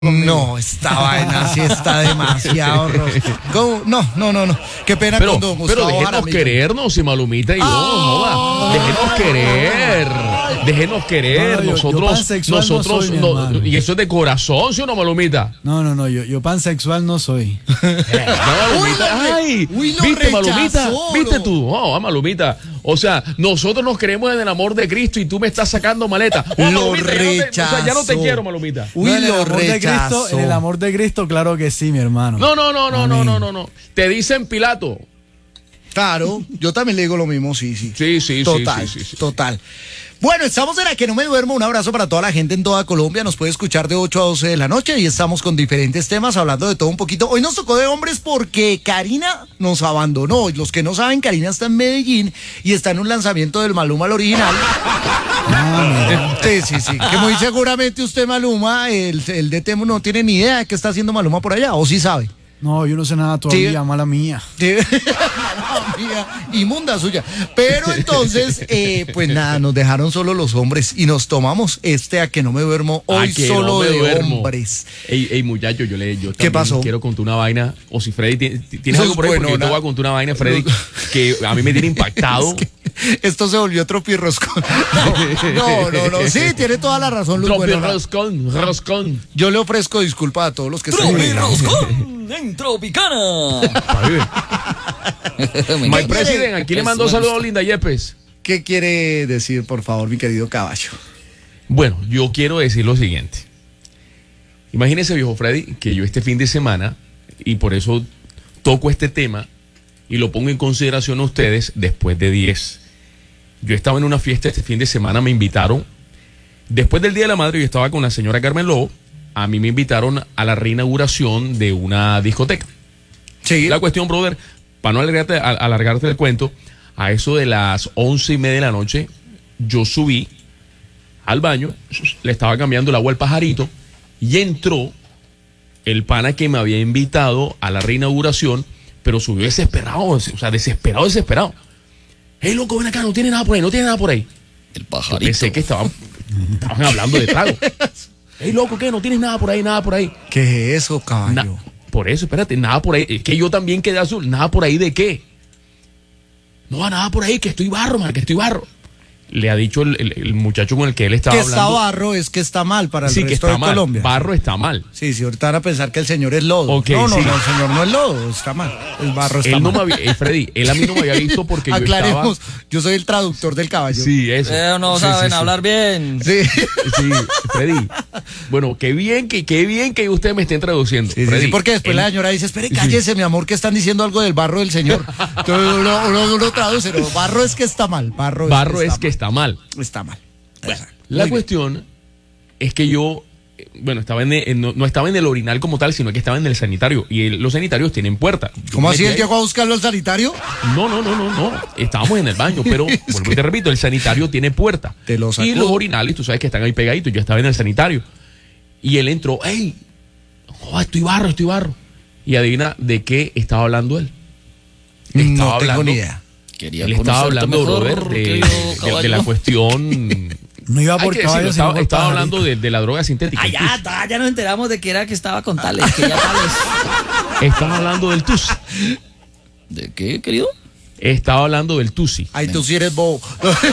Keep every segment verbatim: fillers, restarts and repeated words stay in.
No, esta vaina sí está demasiado rosa. ¿Cómo? No, no, no, no. Qué pena Pero, con don Gustavo pero déjenos Jaramillo. querernos, y Malumita y yo, Ah. joda. Déjenos querer. Déjenos querer. No, yo- yo nosotros, pansexual no nosotros, soy, mi no- hermano. y eso es de corazón, ¿sí o no, Malumita? No, no, no, yo, yo pansexual no soy. Eh, no, Malumita. Uy, lo re- Ay, uy, lo ¿viste, Malumita? rechazó, ¿Viste no. tú? Oh, ah, Malumita. O sea, nosotros nos creemos en el amor de Cristo y tú me estás sacando maleta. Oh, Lo Malumita, ya no te- o sea, ya no te rechazó. quiero, Malumita. Uy, No, en el lo amor de Cristo, rechazó. en el amor de Cristo, claro que sí, mi hermano. No, no, no, no, no, Amén. no, no, no. Te dicen Pilato. Claro, yo también le digo lo mismo, sí, sí. Sí, sí, sí, Total, sí, sí, sí. total. Bueno, estamos en La Que No Me Duermo. Un abrazo para toda la gente en toda Colombia. Nos puede escuchar de ocho a doce de la noche y estamos con diferentes temas, hablando de todo un poquito. Hoy nos tocó de hombres porque Karina nos abandonó. Y los que no saben, Karina está en Medellín y está en un lanzamiento del Maluma al original. Sí, sí, sí. Que muy seguramente usted, Maluma, el, el de Temo, no tiene ni idea de qué está haciendo Maluma por allá, o sí sabe. No, yo no sé nada todavía, Sí. mala mía. Sí. Mala mía, inmunda suya. Pero entonces, eh, pues nada, nos dejaron solo los hombres y nos tomamos este A Que No Me Duermo hoy A que solo no me de duermo. hombres. Ey, ey, muchacho, yo le yo ¿Qué también pasó? quiero contar una vaina. O si Freddy tiene- tienes Eso algo es por ahí, porque yo buenona. te voy a contar una vaina, Freddy, que a mí me tiene impactado. Es que esto se volvió tropirroscón. No, no, no, no. Sí, tiene toda la razón, Luz. Tropi Buenona. roscón, roscón. Yo le ofrezco disculpas a todos los que están ahí. Roscón en Tropicana. My President, aquí le mando saludos a Linda Yepes. ¿Qué quiere decir, por favor, mi querido caballo? Bueno, yo quiero decir lo siguiente. Imagínese, viejo Freddy, que yo este fin de semana, y por eso toco este tema y lo pongo en consideración a ustedes después de diez. Yo estaba en una fiesta este fin de semana, me invitaron. Después del Día de la Madre, yo estaba con la señora Carmen Lobo. A mí me invitaron a la reinauguración de una discoteca. Sí. La cuestión, brother, para no alargarte, a- alargarte el cuento, a eso de las once y media de la noche, yo subí al baño, le estaba cambiando el agua al pajarito y entró el pana que me había invitado a la reinauguración, pero subió desesperado, o sea, desesperado, desesperado. Hey, loco, ven acá, no tiene nada por ahí, no tiene nada por ahí. El Yo pajarito. pensé que estaban, estaban hablando de trago. Hey, loco, ¿qué? No tienes nada por ahí, nada por ahí. ¿Qué es eso, caballo? Na- por eso, espérate, nada por ahí. Es que yo también quedé azul. Nada por ahí de qué. No, nada por ahí, que estoy barro, man, que estoy barro. Le ha dicho el, el- el muchacho con el que él estaba Que está hablando. barro es que está mal para el Sí, que resto está de mal. Colombia. Barro está mal. Sí, sí, ahorita van a pensar que el señor es lodo. Ok, no, no, sí. no, el señor no es lodo, está mal. El barro está Él no mal. me había, eh, Freddy, él a mí no me había visto porque yo Aclaremos, estaba. yo soy el traductor del caballo. Sí, eso. Pero no Sí, saben sí, sí. hablar bien. Sí. Sí, Freddy. Bueno, qué bien que, qué bien que ustedes me estén traduciendo. Sí, sí, Freddy, sí, porque después él- la señora dice, espere, cállese, mi amor, que están diciendo algo del barro del señor. Entonces uno, uno, uno traduce, no, barro es que está mal. Barro, Barro es es que está mal. mal. Está mal. Exacto. La Muy bien. cuestión es que yo, eh, bueno, estaba en el- en- no, no estaba en el orinal como tal, sino que estaba en el sanitario. Y el- los sanitarios tienen puerta. Yo ¿Cómo me así metí él ahí. llegó a buscarlo al sanitario? No, no, no, no, no. Estábamos en el baño, pero vuelvo y te repito, el sanitario tiene puerta. Te lo sacó. Y los orinales, tú sabes que están ahí pegaditos. Yo estaba en el sanitario. Y él entró, hey, joder, estoy barro, estoy barro. Y adivina de qué estaba hablando él. No Estaba tengo hablando- ni idea. Quería Él estaba conocerte hablando, mejor, brother, de, querido de- de caballo. la cuestión. No iba Hay por que caballo, decirlo, sino estaba, por estaba pajarito. hablando de, de la droga sintética. Ah, el ya, ya, ya nos enteramos de que era que estaba con tales, que ya tales. tusi. Estaba hablando del tusi. ¿De qué, querido? Estaba hablando del tusi. Ay, tú sí eres bobo.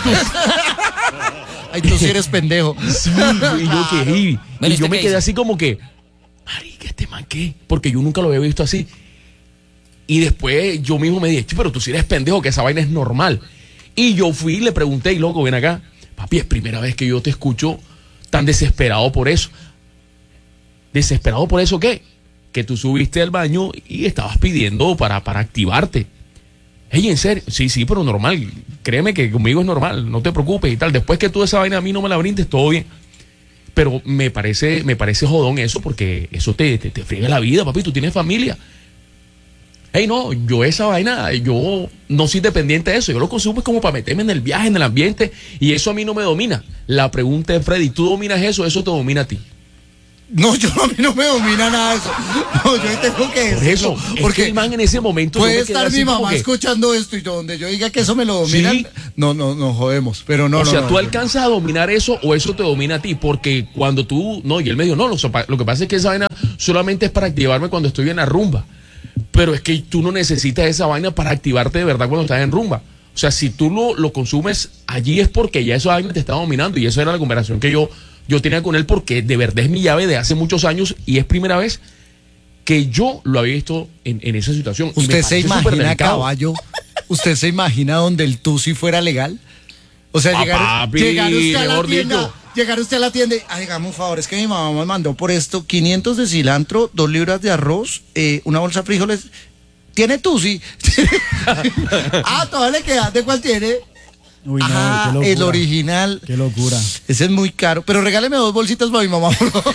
Ay, tú sí eres pendejo. Sí, y yo que y, y Bueno, ¿y yo usted me qué quedé hizo? así como que, marica, este man qué, porque yo nunca lo había visto así. Y después yo mismo me dije, "Che, pero tú sí eres pendejo, que esa vaina es normal." Y yo fui y le pregunté, y loco, ven acá, papi, es primera vez que yo te escucho tan desesperado por eso. ¿Desesperado por eso qué? Que tú subiste al baño y estabas pidiendo para, para activarte. Ey, ¿en serio? Sí, sí, pero normal. Créeme que conmigo es normal, no te preocupes y tal. Después que tú esa vaina a mí no me la brindes, todo bien. Pero me parece, me parece jodón eso, porque eso te, te, te friega la vida, papi. Tú tienes familia. Ey, no, yo esa vaina, yo no soy dependiente de eso. Yo lo consumo es como para meterme en el viaje, en el ambiente, y eso a mí no me domina. La pregunta es, Freddy, ¿tú dominas eso o eso te domina a ti? No, yo a mí no me domina nada de eso. No, yo tengo que Por decirlo. eso, es porque que el man en ese momento... yo puede me quedé estar así mi como mamá que- escuchando esto y yo, donde yo diga que eso me lo dominan. Sí. No, no, no jodemos. Pero no, o no. sea, no, tú no. alcanzas a dominar eso o eso te domina a ti, porque cuando tú, no, y él me dijo, no, lo, sopa- lo que pasa es que esa vaina solamente es para activarme cuando estoy en la rumba, pero es que tú no necesitas esa vaina para activarte de verdad cuando estás en rumba. O sea, si tú lo, lo consumes allí es porque ya esa vaina te está dominando y esa era la conversación que yo, yo tenía con él porque de verdad es mi llave de hace muchos años y es primera vez que yo lo había visto en, en esa situación. Y me ¿Usted se parece súper imagina, delicado. caballo? ¿Usted se imagina donde el tusi fuera legal? O sea, Ah, llegar, papi, llegar usted a la mejor tienda, dicho. llegar usted a la tienda y, ah, digamos un favor, es que mi mamá me mandó por esto quinientos de cilantro, dos libras de arroz, eh, una bolsa de frijoles. ¿Tiene tusi? Ah, todavía le queda. ¿De cuál tiene? Uy, no, Ajá, qué locura. el original. Qué locura. Ese es muy caro, pero regáleme dos bolsitas para mi mamá, por favor.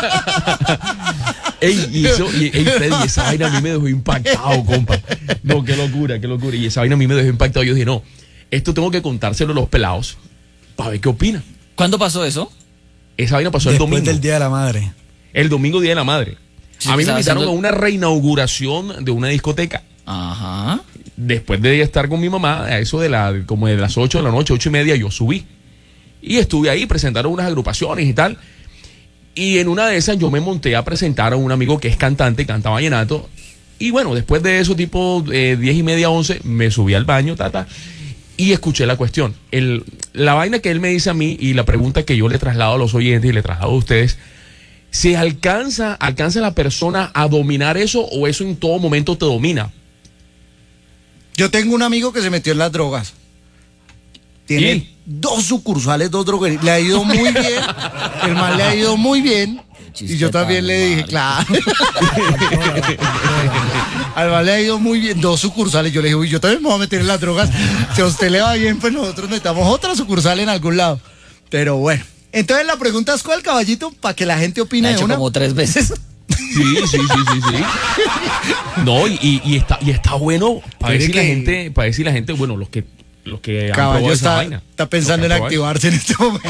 Ey, y eso, y, ey, Freddy, esa vaina a mí me dejó impactado, compa. No, qué locura, qué locura. Y esa vaina a mí me dejó impactado. Yo dije, no, esto tengo que contárselo a los pelados para ver qué opinan. ¿Cuándo pasó eso? Esa vaina pasó el Después domingo. del Día de la Madre. El domingo, Día de la Madre. Sí, a mí me estaba invitaron haciendo- a una reinauguración de una discoteca. Ajá. Después de estar con mi mamá, a eso de la, como de las ocho de la noche, ocho y media, yo subí. Y estuve ahí, presentaron unas agrupaciones y tal. Y en una de esas yo me monté a presentar a un amigo que es cantante, canta vallenato. Y bueno, después de eso, tipo eh, diez y media, once, me subí al baño, tata, y escuché la cuestión. El, la vaina que él me dice a mí y la pregunta que yo le traslado a los oyentes y le traslado a ustedes, ¿se alcanza, alcanza la persona a dominar eso o eso en todo momento te domina? Yo tengo un amigo que se metió en las drogas. Tiene ¿Y? dos sucursales, dos droguerías. Le ha ido muy bien. El man le ha ido muy bien. Y yo también le dije, claro. Al man le ha ido muy bien. Dos sucursales. Yo le dije, uy, yo también me voy a meter en las drogas. Si a usted le va bien, pues nosotros metamos otra sucursal en algún lado. Pero bueno. Entonces la pregunta es, ¿cuál, caballito? Para que la gente La opine he de hecho una. como tres veces. Sí, sí, sí, sí, sí. No, y, y- y está, y está bueno para ver Mire si la que- gente, para ver si la gente, bueno, los que, los que han Caballo probado esa está, vaina. está pensando en Los que han probado activarse en este momento.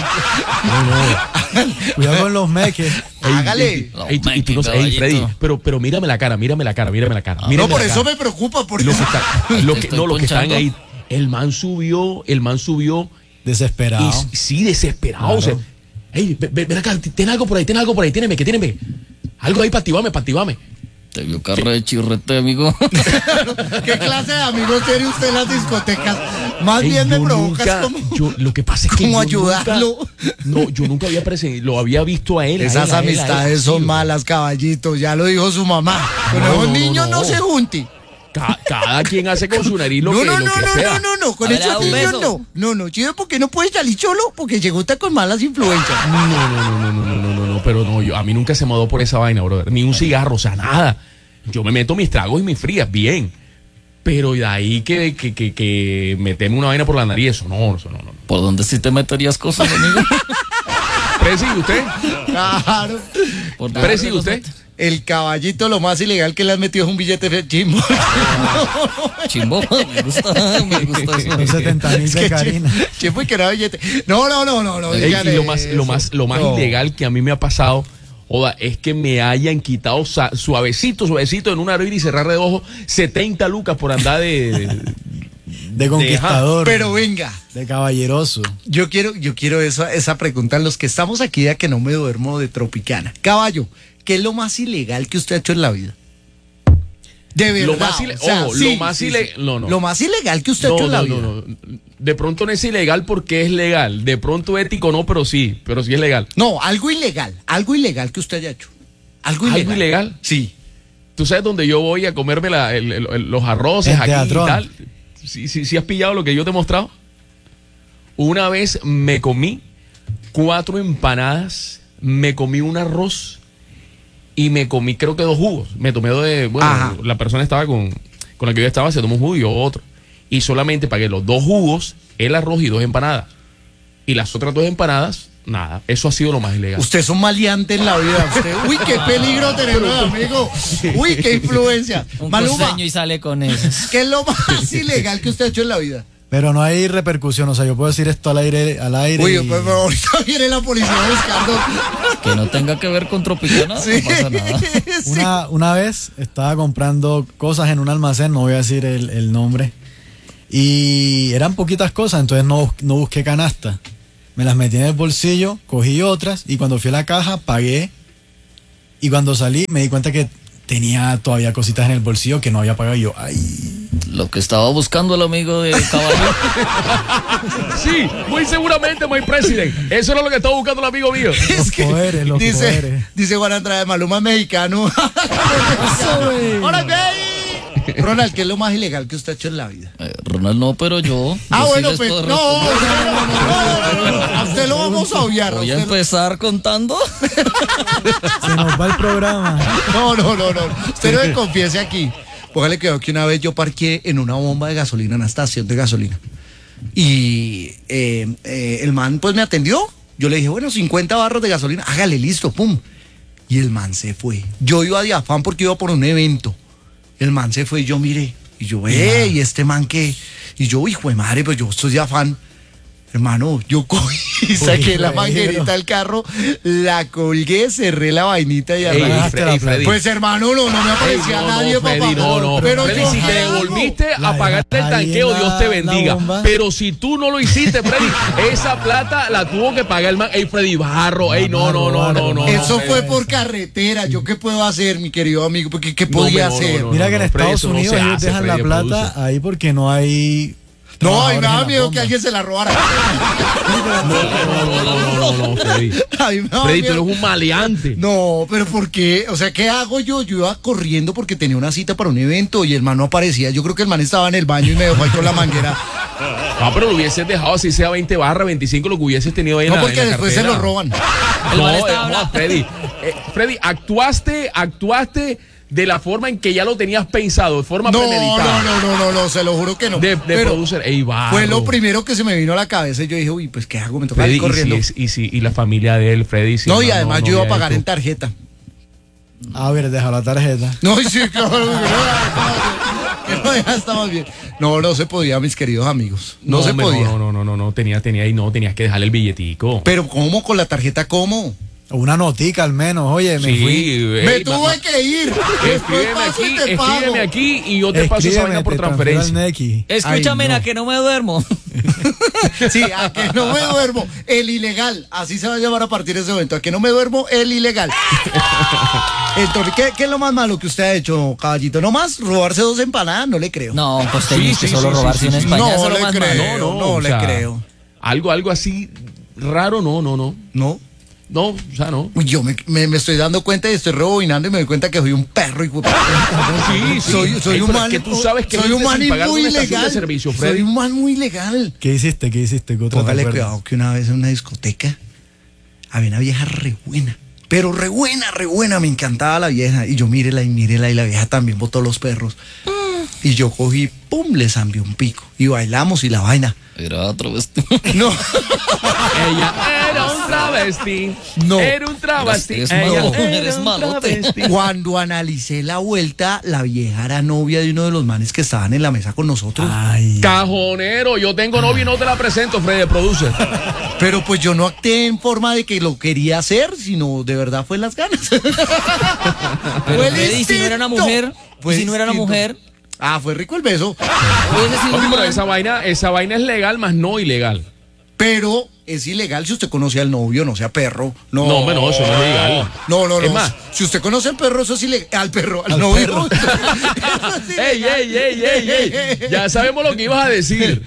Cuidado con los meques. Hágale. eso. Ey, tú- y tú no sabes, ey, Freddy, pero, pero mírame la cara, mírame la cara, mírame la cara. No, mírame por la eso cara. me preocupa. Por Lo eso. que está- lo que- Te estoy no, los que están ponchando. ahí. El man subió, el man subió. Desesperado. Y sí, desesperado. Claro. O sea, ey, ven, ven- ven acá, ten algo por ahí, ten algo por ahí, téneme, que téneme. Algo ahí para activarme, para activarme. Te vio carro de chirrete, amigo. ¿Qué clase de amigos tiene usted en las discotecas? Más Ey, bien me yo provocas nunca- como... yo- lo que pasa es que como yo nunca- ayudarlo. no, yo nunca había presen- lo había visto a él. a Esas él, a él, a él, amistades así, son güey. malas, caballitos. Ya lo dijo su mamá. Con No, esos no, no, niños no, no. se junte. Ca- cada quien hace con su nariz lo No, que, no, lo no, que no, sea. no, no, no. Con A ver, esos da un niños beso. no. No, no, chido, porque no puedes salir solo porque se gusta con malas influencias. No, no, no, no, no, no, no, no, no, pero no, yo, a mí nunca se me ha dado por esa vaina, brother. Ni un cigarro, o sea, nada. Yo me meto mis tragos y mis frías, bien. Pero de ahí que, que, que, que meterme una vaina por la nariz, eso no, eso no, no. no. ¿Por dónde sí te meterías cosas, amigo? Presi, ¿usted? Claro. ¿Por dónde Presi, te los ¿usted? metes? El caballito lo más ilegal que le has metido es un billete de chimbo. Chimbo, me gusta, me gusta eso. Los setenta mil de Karina. Chimbo y que era billete. No, no, no, no, no. Ey, digan y lo más, lo eso. más, lo más No. ilegal que a mí me ha pasado, joda, es que me hayan quitado sa- suavecito, suavecito en un abrir y cerrar de ojos setenta lucas por andar de... De conquistador. Pero venga. De caballeroso. Yo quiero, yo quiero esa, esa pregunta. Los que estamos aquí ya que no me duermo de Tropicana. Caballo, ¿qué es lo más ilegal que usted ha hecho en la vida? De verdad. Lo más ile- o sea, ojo, sí, lo más sí, ile- sí. no, no. Lo más ilegal que usted ha No, hecho en la no, vida. no, no. De pronto no es ilegal porque es legal. De pronto ético no, pero sí, pero sí es legal. No, algo ilegal. Algo ilegal que usted haya hecho. Algo ilegal. ¿Algo ilegal? Sí. ¿Tú sabes dónde yo voy a comerme la- el- el- el- los arroces El aquí teatrón. y tal? ¿Sí, sí, sí has pillado lo que yo te he mostrado? Una vez me comí cuatro empanadas, me comí un arroz y me comí creo que dos jugos. Me tomé de... Bueno, Ajá. la persona estaba con, con la que yo estaba, se tomó un jugo y yo otro. Y solamente pagué los dos jugos, el arroz y dos empanadas. Y las otras dos empanadas, nada. Eso ha sido lo más ilegal. Usted es un maleante en la vida. Usted, uy, qué peligro tenemos, amigo. Uy, qué influencia. Un Maluma, costeño y sale con eso. ¿qué es lo más ilegal que usted ha hecho en la vida? Pero no hay repercusión, o sea, yo puedo decir esto al aire, al aire. Uy, y- pues, pero ahorita viene la policía buscando. Que no tenga que ver con Tropicana, Sí. no pasa nada. Sí. Una, una vez estaba comprando cosas en un almacén, no voy a decir el, el nombre, y eran poquitas cosas, entonces no, no busqué canasta. Me las metí en el bolsillo, cogí otras, y cuando fui a la caja, pagué, y cuando salí me di cuenta que tenía todavía cositas en el bolsillo que no había pagado, y yo, ay... Lo que estaba buscando el amigo de Caballero. Sí, muy seguramente, my president. Eso era lo que estaba buscando el amigo mío. Los poderes, los dice, poderes. dice Juan Andrade, Maluma es mexicano. ¡Hola, gay! Ronald, ¿qué es lo más ilegal que usted ha hecho en la vida? Eh, Ronald no, pero yo. Ah, yo sí bueno, les pues puedo no, no, no, responder. no, no, no, no, no, a usted lo vamos a obviar. a Voy a usted lo- empezar contando. Se nos va el programa. No, no, no, no. Usted no me confiese aquí. Póngale cuidado que una vez yo parqué en una bomba de gasolina, en una estación de gasolina. Y eh, eh, el man pues me atendió. Yo le dije, bueno, cincuenta barros de gasolina, hágale, listo, pum. Y el man se fue. Yo iba de afán porque iba por un evento. El man se fue y yo miré. Y yo, eh, ¿y este man qué? Y yo, hijo de madre, pues yo estoy de afán. Hermano, yo cogí, saqué la manguerita del carro, la colgué, cerré la vainita y Ey, arranqué. Fre- ey, Freddy. Pues hermano, no, no me Ey, aparecía no, nadie, no, papá. Freddy, no, no. Pero Freddy, yo, si ¿qué te hago? devolviste La a pagarte el dejaste ahí tanqueo, en Dios la- te la bendiga. bomba. Pero si tú no lo hiciste, Freddy, esa plata la tuvo que pagar el man. Ey, Freddy Barro, ey, no, no, no, no, no. Eso no, fue Freddy. por carretera. ¿Yo qué puedo hacer, mi querido amigo? Porque ¿qué No, podía no, no, hacer? no, Mira que en Freddy, Estados eso no Unidos se ellos hace, dejan la Freddy, plata produce. ahí porque no hay... No, y me trabajadores da en la miedo que bomba. alguien se la robara. No, no, no, no, no, Freddy. A mí me da Freddy, tú miedo. eres un maleante. No, pero ¿por qué? O sea, ¿qué hago yo? Yo iba corriendo porque tenía una cita para un evento y el man no aparecía. Yo creo que el man estaba en el baño y me dejó ahí con la manguera. Ah, pero lo hubieses dejado así sea veinte barra, veinticinco, lo que hubieses tenido ahí en No, la porque en la después se cartera. lo roban. El man No, estaba eh, hablando. no, Freddy. Eh, Freddy, actuaste, actuaste de la forma en que ya lo tenías pensado, de forma No, premeditada. no, no, no, no, no, se lo juro que no. De, de Pero producer. Ey, Barro. fue lo primero que se me vino a la cabeza y yo dije, uy, pues ¿qué hago? Me toca Freddy, ir corriendo. Y, si, y, si- y la familia de él, Freddy. si No, y además yo iba a había pagar hecho- en tarjeta. A ver, deja la tarjeta. No, y sí, claro, que no, que no, ya estamos bien. No, no se podía, mis queridos amigos. No, se hombre, podía. No, no, no, no, no, tenía, tenía ahí, no, tenías que dejarle el billetico. Pero ¿cómo? ¿Con la tarjeta cómo? Una notica al menos, oye, me Sí, fui. ey, me ma- tuve que ir. Después Escríbeme paso aquí, y te pago. escríbeme aquí y yo te paso esa Escríbeme, vaina por te transfiero al transferencia. Nequi. Escúchame, Ay, no. a que no me duermo. Sí, a que no me duermo, el ilegal. Así se va a llamar a partir de ese momento. A que no me duermo, el ilegal. Entonces, ¿qué, qué es lo más malo que usted ha hecho, caballito? ¿No más? ¿Robarse dos empanadas? No le creo. No, costeño, Sí, que sí, solo sí, robarse sí, en sí, sí. España No eso es lo le más creo. malo. no, o le sea, creo. Algo, algo así raro, no, no, no. No. No, o sea, no. Uy, yo me, me, me estoy dando cuenta y estoy rebobinando y me doy cuenta que soy un perro. Y... Sí, sí. Soy, soy Ey, un pero man. es que tú sabes que soy no un man sin pagar muy una estación ilegal. de servicio, Soy Freddy. un man muy legal. ¿Qué hiciste? ¿Qué hiciste? ¿Qué otra Póngale te acuerdas? cuidado que una vez en una discoteca había una vieja re buena. Pero re buena, re buena. Me encantaba la vieja. Y yo mírela y mírela y la vieja también botó los perros. Y yo cogí, pum, le zambié un pico. Y bailamos y la vaina. Era otro vestido. No. Ella era un travesti. No. Era un travesti. Eres Ella malo, era eres un malote. travesti. Cuando analicé la vuelta, la vieja era novia de uno de los manes que estaban en la mesa con nosotros. Ay. Cajonero, yo tengo novio y no te la presento, Freddy, producer. Pero pues yo no actué en forma de que lo quería hacer, sino de verdad fue en las ganas. Pero Fue el Freddy, si no era una instinto. mujer, Fue y si no era una instinto. mujer, Ah, fue rico el beso. hubiese sido Oye, un pero man. esa vaina, esa vaina es legal, más no ilegal. Pero es ilegal si usted conoce al novio, no sea perro. No, No, hombre, no, eso no es legal. No, no, no. Es más- si usted conoce al perro, eso es ilegal. Al perro, al, Al novio. perro. Eso es Ey, ilegal. ey, ey, ey, ey. Ya sabemos lo que ibas a decir.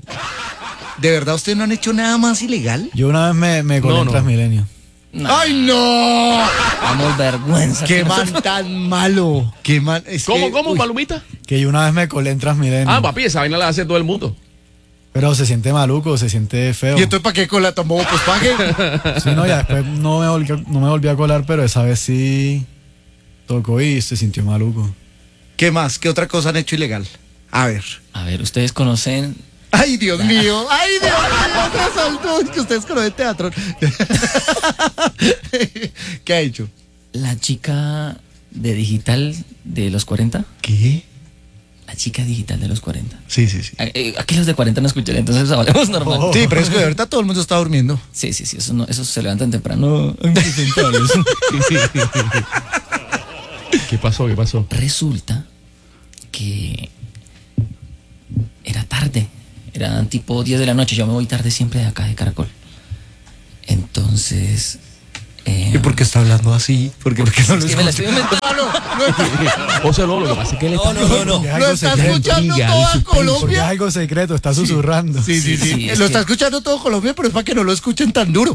¿De verdad ustedes no han hecho nada más ilegal? Yo una vez me, me colé No, en no. Transmilenio. ¡Ay, no! Damos vergüenza. ¡Qué man tan malo! ¡Qué man! es ¿Cómo, que- cómo, uy, palomita? Que yo una vez me colé en Transmilenio. Ah, papi, esa vaina la hace todo el mundo. Pero se siente maluco, se siente feo. ¿Y entonces para qué con la tomó? Pues pague. Sí, no, ya después no me, volví, no me volví a colar, pero esa vez sí tocó y se sintió maluco. ¿Qué más? ¿Qué otra cosa han hecho ilegal? A ver. A ver, ustedes conocen Ay, Dios mío. Ay, Dios mío. Me saltó. Es que ustedes conocen teatro. ¿Qué ha hecho? la chica de digital de los cuarenta. ¿Qué? La chica digital de los cuarenta. Sí, sí, sí. Aquí los de cuarenta no escuchan, entonces hablemos normal. Oh. Sí, pero es que ahorita todo el mundo está durmiendo. Sí, sí, sí, eso, no, eso se levantan temprano. ¿Qué pasó? ¿Qué pasó? Resulta que era tarde, eran tipo diez de la noche, yo me voy tarde siempre de acá de Caracol. Entonces... Eh, ¿Y por qué está hablando así? ¿Por qué, por qué no lo es que me la escucha? estoy inventando. O sea, no, lo que pasa es que él está... No, no, no. Es Lo algo está secreto. escuchando Diga, toda el Porque es Colombia. algo secreto, está susurrando. Sí, sí, sí. Sí, es Lo que- está escuchando todo Colombia, pero es para que no lo escuchen tan duro.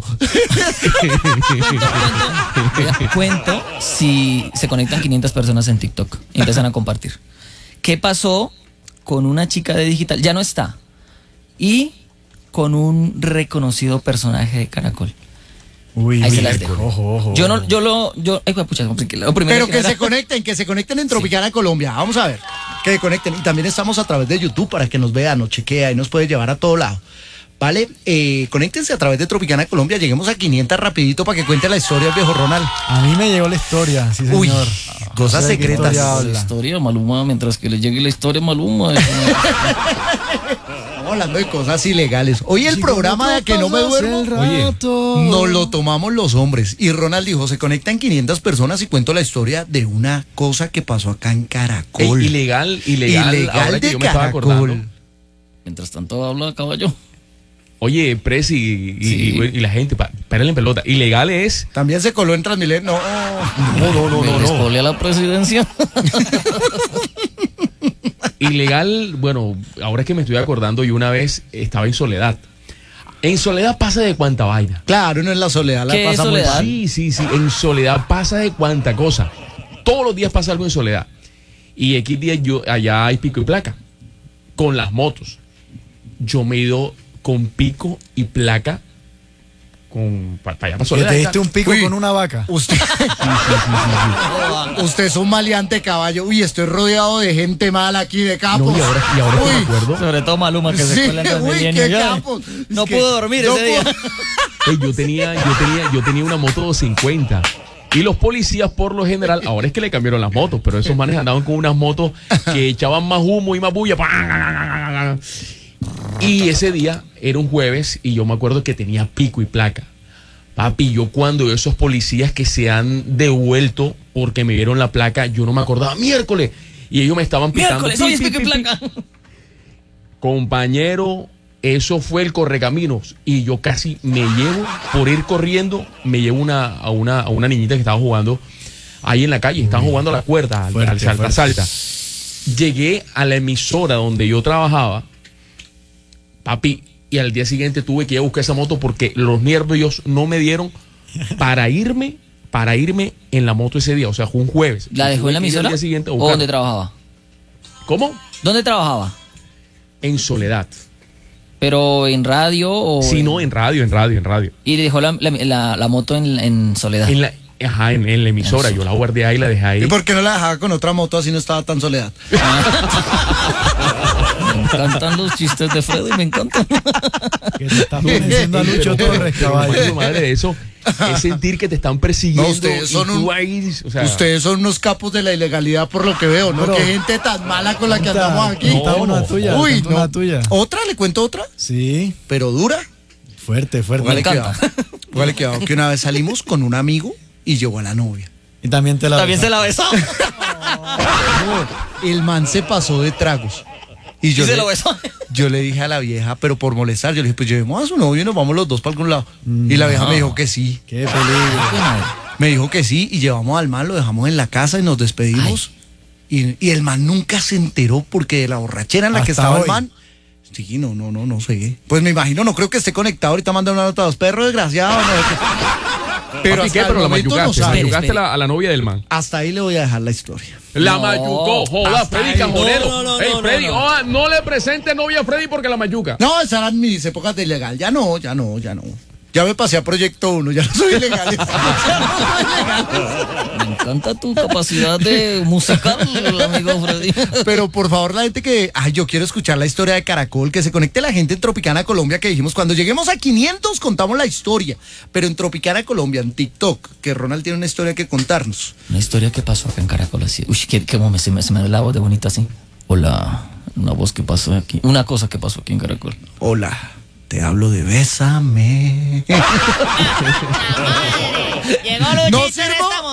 Oiga, cuento si se conectan quinientas personas en TikTok y empiezan a compartir. ¿Qué pasó con una chica de digital? Ya no está. Y con un reconocido personaje de Caracol. Uy, Ahí uy, se las dejo. Ojo, ojo. Yo no, yo lo, yo, ay, pucha, lo primero Pero que nada- se conecten, que se conecten en Tropicana Colombia. Vamos a ver. Que se conecten. Y también estamos a través de YouTube para que nos vean, nos chequea y nos puede llevar a todo lado. ¿Vale? Eh, conéctense a través de Tropicana Colombia. Lleguemos a quinientas rapidito para que cuente la historia del viejo Ronald. A mí me llegó la historia, sí, señor. Uy, cosas No sé de qué secretas. historia La habla. historia Maluma, mientras que le llegue la historia Maluma. eso no- Estamos hablando de cosas ilegales. Hoy el programa de que no me duermo Oye, nos lo tomamos los hombres. Y Ronald dijo, se conectan quinientas personas y cuento la historia de una cosa que pasó acá en Ey, Caracol. ilegal, ilegal, Ilegal ahora que de yo me estaba Caracol. acordando. Mientras tanto habla caballo. Oye, Presi y, y- Sí. y- y la gente, pa- párale en pelota. Ilegal es... También se coló en Transmilenio. No. No, no, no, Me no, no. despolé a la presidencia. Ilegal, bueno, ahora es que me estoy acordando, yo una vez estaba en Soledad. En Soledad pasa de cuánta vaina. Claro, no en la soledad la ¿Qué es pasa muy soledad? mal. Sí, sí, sí, en Soledad pasa de cuánta cosa. Todos los días pasa algo en Soledad. Y X días yo, allá hay pico y placa. Con las motos. Yo me he ido con pico y placa con, para allá para Que Soledad. te diste un pico Uy. con una vaca. Usted, usted es un maleante caballo. Uy, estoy rodeado de gente mala aquí de capos. No, y ahora, y ahora que me Uy, acuerdo, Sobre todo Maluma, que se sí, cuela en uy, Transmilenio qué ya. capos. No Es que pudo dormir no ese día. pudo- ey, yo tenía, yo tenía, yo tenía una moto doscientos cincuenta. Y los policías, por lo general, ahora es que le cambiaron las motos, pero esos manes andaban con unas motos que echaban más humo y más bulla. Y ese día era un jueves y yo me acuerdo que tenía pico y placa. Papi, yo cuando veo esos policías que se han devuelto porque me vieron la placa, yo no me acordaba, miércoles. Y ellos me estaban pitando. Miércoles, hoy es pi, pico y pi, pi, placa. Compañero, eso fue el correcaminos y yo casi me llevo, por ir corriendo, me llevo una, a, una, a una niñita que estaba jugando ahí en la calle, estaban jugando a la cuerda, al, Fuerte, al salta, fuerte. salta. Llegué a la emisora donde yo trabajaba, papi, y al día siguiente tuve que ir a buscar esa moto porque los nervios no me dieron para irme, para irme en la moto ese día, o sea, fue un jueves. ¿La dejó Tuve en la que ir al emisora? día siguiente a ¿O buscar. dónde trabajaba? ¿Cómo? ¿Dónde trabajaba? En Soledad. ¿Pero en radio o...? Sí, no, en radio, en radio, en radio. Y dejó la, la, la- la moto en, en Soledad. En la, ajá, en, en la emisora. Yo la guardé ahí, la dejé ahí. ¿Y por qué no la dejaba con otra moto así no estaba tan soledad? Me encantan los chistes de Freddy, me encantan. Que te estás pareciendo a Pero- Lucho pero- Torres, pero, caballo. madre, madre de eso es sentir que te están persiguiendo. No, ustedes son y tú un- ahí, o sea, Ustedes son unos capos de la ilegalidad por lo que veo, ¿no? Pero- Qué gente tan mala con la que Cuenta- andamos aquí. cuenta No. una tuya, Uy, cuenta no. una tuya. ¿Otra? ¿Le cuento otra? Sí, Pero dura. fuerte, fuerte. Póngale encanta. cuidado. Póngale cuidado, que una vez salimos con un amigo y llevó a la novia. Y también te la También se la besó. El man se pasó de tragos. Y yo, ¿Y se le, lo besó? yo le dije a la vieja, pero por molestar, yo le dije, pues llevemos a su novio y nos vamos los dos para algún lado. Y la vieja me dijo que sí. Qué peligro. Me dijo que sí y llevamos al man, lo dejamos en la casa y nos despedimos. Y, y el man nunca se enteró porque de la borrachera en la que Hasta estaba hoy. el man. Sí, no, no, no, no sé. Pues me imagino, no creo que esté conectado ahorita mandando una nota a los perros desgraciados. No, pero papi, hasta ¿qué? el Pero la momento no mayugaste, sabe. Espere, mayugaste espere. la- a la novia del man. Hasta ahí le voy a dejar la historia. La No, mayucó, joda, hasta Freddy ahí. Cajonero. No, no, no, Ey, no, Freddy, no, no. joda, no le presente novia a Freddy porque la mayuca. No, esas eran mis épocas de ilegal. Ya no, ya no, ya no. Ya me pasé a Proyecto uno, ya no soy ilegal. Ya no soy ilegal. Me encanta tu capacidad de musical, amigo Freddy. Pero por favor, la gente que. Ay, yo quiero escuchar la historia de Caracol, que se conecte la gente en Tropicana Colombia, que dijimos cuando lleguemos a quinientos contamos la historia. Pero en Tropicana Colombia, en TikTok, que Ronald tiene una historia que contarnos. Una historia que pasó acá en Caracol así. Uy, qué, qué momento, se me, se me da la voz de bonita así. Hola, una voz que pasó aquí, una cosa que pasó aquí en Caracol. Hola, te hablo de Bésame. Llegó Luchito ¿No en sirvo? esta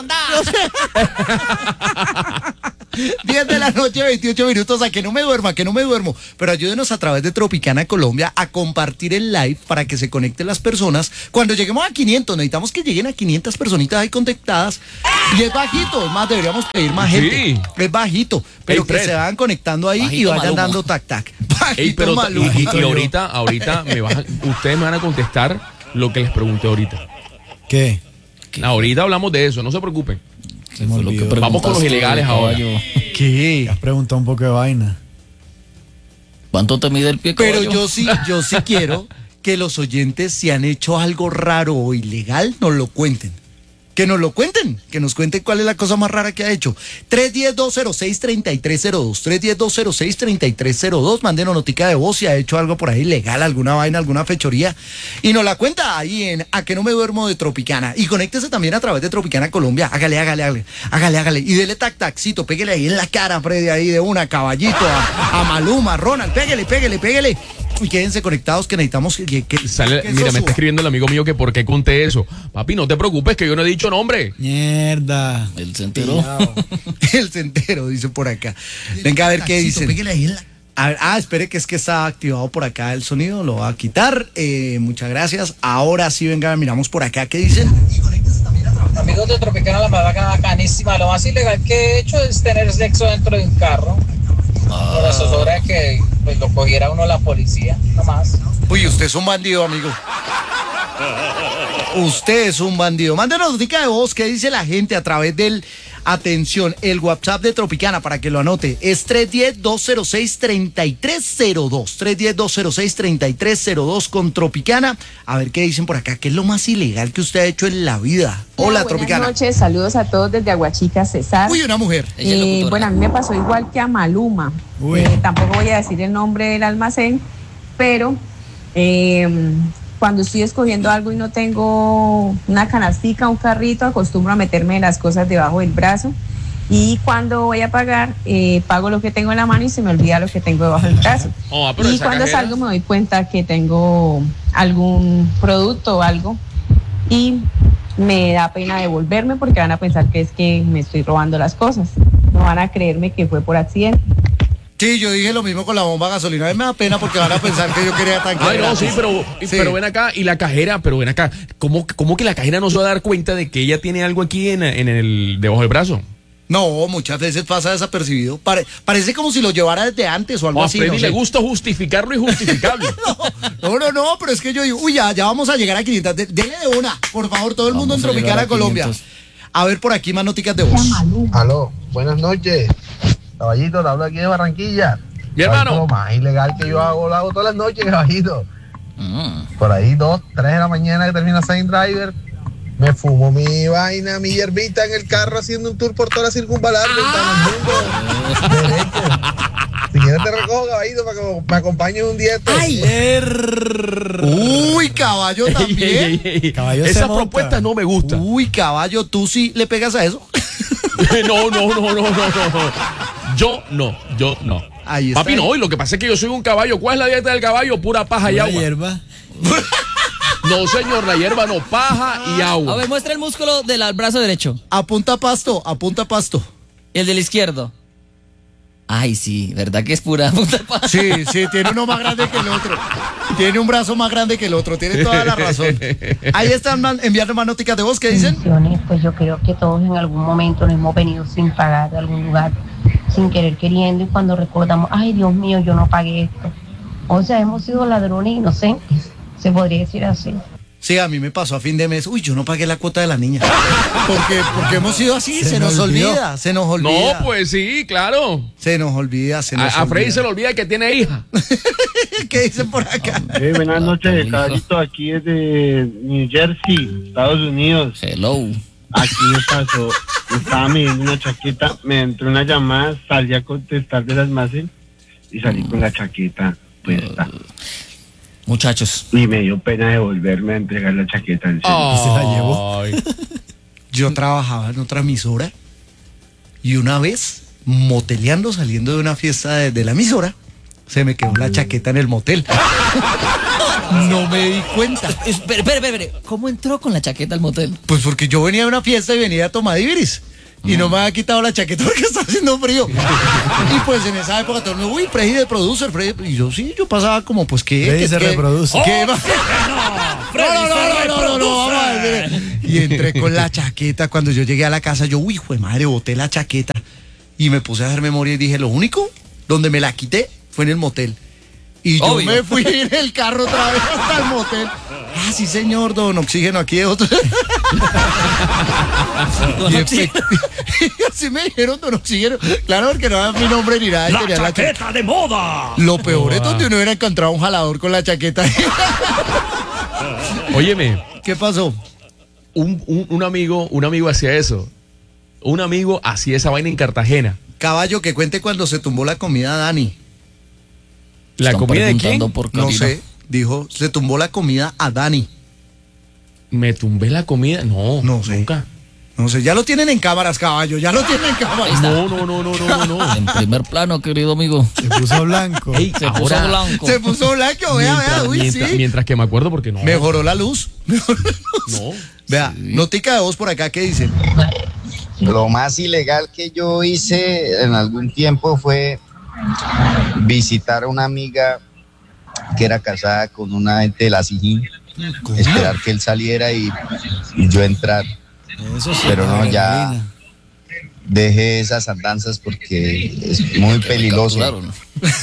bondad. diez de la noche, veintiocho minutos, a que no me duerma, que no me duermo. Pero ayúdenos a través de Tropicana Colombia a compartir el live para que se conecten las personas. Cuando lleguemos a quinientos, necesitamos que lleguen a quinientas personitas ahí conectadas. Y es bajito, es más, deberíamos pedir más Sí. gente. Es bajito, pero Ey, que Fred. se vayan conectando ahí y Bajito vayan Maluma. dando tac tac. Bajito Ey, pero, y, Maluma. y- y ahorita, ahorita me vas a- ustedes me van a contestar lo que les pregunté ahorita. ¿Qué? ¿Qué? Ahorita hablamos de eso, no se preocupen. ¿Qué fue lo que olvidó. Vamos con los preguntaste, ilegales ahora. caballo? ¿Qué? Has preguntado un poco de vaina. ¿Cuánto te mide el pie, Pero caballo? yo sí, yo sí quiero que los oyentes, si han hecho algo raro o ilegal, nos lo cuenten. Que nos lo cuenten, que nos cuenten cuál es la cosa más rara que ha hecho. tres uno cero, dos cero seis, tres tres cero dos, tres uno cero, dos cero seis, tres tres cero dos, mándenos notica de voz si ha hecho algo por ahí ilegal, alguna vaina, alguna fechoría, y nos la cuenta ahí en A que no me duermo de Tropicana. Y conéctese también a través de Tropicana Colombia, hágale, hágale, hágale, hágale, hágale, y dele tac tacito, pégale ahí en la cara, Freddy, ahí de una, caballito, a, a Maluma, Ronald, pégale, pégale, pégale. Y quédense conectados que necesitamos que, que, que- Sale, que eso mira, me suba. está escribiendo el amigo mío que por qué conté eso. Papi, no te preocupes que yo no he dicho nombre. Mierda. Él se enteró. El centero, dice por acá. Venga a ver qué dicen. A ver, ah, espere que es que está activado por acá el sonido, lo va a quitar. Eh, muchas gracias. Ahora sí, venga, miramos por acá qué dicen. Amigos de Tropicana, la verdad que bacanísima. Lo más ilegal que he hecho es tener sexo dentro de un carro. Por eso es hora de que pues, lo cogiera uno la policía, no más. Uy, usted es un bandido, amigo. Usted es un bandido. Mándenos notica de voz qué dice la gente a través del, atención, el WhatsApp de Tropicana para que lo anote. Es tres uno cero, dos cero seis, tres tres cero dos. tres uno cero, dos cero seis, tres tres cero dos con Tropicana. A ver qué dicen por acá. ¿Qué es lo más ilegal que usted ha hecho en la vida? Hola, Buenas Tropicana. noches, saludos a todos desde Aguachica, Cesar. Uy, una mujer. Ella es Eh, locutora. bueno, a mí me pasó igual que a Maluma. Uy. Eh, tampoco voy a decir el nombre del almacén, pero eh, cuando estoy escogiendo algo y no tengo una canastica, un carrito, acostumbro a meterme las cosas debajo del brazo. Y cuando voy a pagar, eh, pago lo que tengo en la mano y se me olvida lo que tengo debajo del brazo. Oh, ah, pero Y esa cuando cajera- salgo me doy cuenta que tengo algún producto o algo y me da pena devolverme porque van a pensar que es que me estoy robando las cosas. No van a creerme que fue por accidente. Sí, yo dije lo mismo con la bomba de gasolina. A mí me da pena porque van a pensar que yo quería tanque. Ay, no, gratis. sí, pero, Sí. pero ven acá, y la cajera, pero ven acá, ¿cómo, cómo que la cajera no se va a dar cuenta de que ella tiene algo aquí en, en el debajo del brazo? No, muchas veces pasa desapercibido. Pare- parece como si lo llevara desde antes o algo O a así. Freddy no le sé. gusta justificar lo injustificable. No, no, no, pero es que yo digo, uy, ya, ya vamos a llegar a quinientas. De- Dele de una, por favor, todo el mundo en Vamos a llegar Tropicana a Colombia. quinientos. A ver por aquí más noticas de voz. Aló, buenas noches. Caballito, te hablo aquí de Barranquilla. Mi hermano. Lo más ilegal que yo hago, lo hago todas las noches, caballito. Mm. Por ahí, dos, tres de la mañana que termina Saint Driver, me fumo mi vaina, mi hierbita en el carro haciendo un tour por toda la circunvalar del mundo. Derecho. Si quieres te recojo, caballito, para que me acompañes un día. estos. Uy, caballo Ey, también. ey, ey, ey. Caballo se Esas monta. propuestas no me gustan. Uy, caballo, tú sí le pegas a eso. No, no, no, no, no, no, no. Yo no, yo no. Ahí está. Papi, no, y lo que pasa es que yo soy un caballo. ¿Cuál es la dieta del caballo? Pura paja y Una agua. hierba. No, señor, la hierba no, paja y A agua. ver, muestra el músculo del brazo derecho. Apunta pasto, apunta pasto. Y el del izquierdo. Ay, sí, ¿verdad que es pura puta pa- Sí, sí, tiene uno más grande que el otro. Tiene un brazo más grande que el otro, tiene toda la razón. Ahí están man- enviando más noticas de voz, ¿qué dicen? Bendiciones, pues yo creo que todos en algún momento nos hemos venido sin pagar de algún lugar, sin querer queriendo, y cuando recordamos, ay Dios mío, yo no pagué esto. O sea, hemos sido ladrones inocentes, se podría decir así. Sí, a mí me pasó a fin de mes. Uy, yo no pagué la cuota de la niña. Porque, porque hemos sido así, se, Se nos me olvidó. olvida, se nos olvida. No, pues sí, claro. Se nos olvida, se nos A, a Freddy olvida. se le olvida que tiene hija. ¿Qué dicen por acá? Eh, buenas noches, Hijo. caballito, aquí desde New Jersey, Estados Unidos. Hello. Aquí me pasó, me estaba midiendo una chaqueta, me entró una llamada, salí a contestar del almacén y salí con la chaqueta puesta. Muchachos. Y me dio pena devolverme a entregar la chaqueta en serio. se la llevó. Ay. Yo trabajaba en otra emisora y una vez moteleando, saliendo de una fiesta de, de la emisora, se me quedó la chaqueta en el motel. No me di cuenta. Espera, espera, espera. ¿Cómo entró con la chaqueta al motel? Pues porque yo venía de una fiesta y venía a tomar Iberis. Y no me había quitado la chaqueta porque está haciendo frío. Y pues en esa época todo el mundo, uy, Freddy de producer, Freddy. Y yo sí, yo pasaba como, pues, ¿qué? Freddy ¿Qué, se qué, reproduce. ¿qué? ¡Oh, No, no, no, no, no, no, vamos a ver. Y entré con la chaqueta. Cuando yo llegué a la casa, yo, uy, hijo de madre, boté la chaqueta. Y me puse a hacer memoria y dije, lo único donde me la quité fue en el motel. Y yo Obvio. me fui en el carro otra vez hasta el motel. Ah, sí, señor, don Oxígeno, aquí de otro. Don Y Oxígeno. efect- Así me dijeron don Oxígeno. Claro, porque no era mi nombre ni nada. ¡La tenía chaqueta de moda! Lo peor es donde uno hubiera encontrado un jalador con la chaqueta. Óyeme, ¿Qué pasó? un, un, un amigo, un amigo hacía eso. Un amigo hacía esa vaina en Cartagena. Caballo, que cuente cuando se tumbó la comida a Dani. ¿La Están comida de quién? preguntando por No Karina. sé, dijo, se tumbó la comida a Dani. ¿Me tumbé la comida? No, No sé. nunca. No sé, ya lo tienen en cámaras, caballo, ya lo tienen en cámaras. No, no, no, no, no, no, no. En primer plano, querido amigo. Se puso blanco. Ey, Se ahora, puso blanco. Se puso blanco, vea, vea, mientras, uy, mientras- sí. mientras que me acuerdo porque no. Mejoró la luz. Mejoró la luz. No. Vea, notica de voz por acá, ¿qué dicen? Lo más ilegal que yo hice en algún tiempo fue visitar a una amiga que era casada con una gente de la Sijín, esperar que él saliera y, y yo entrar. Eso sí, Pero no, ya Karina. dejé esas andanzas porque es muy peligroso. Capturaron.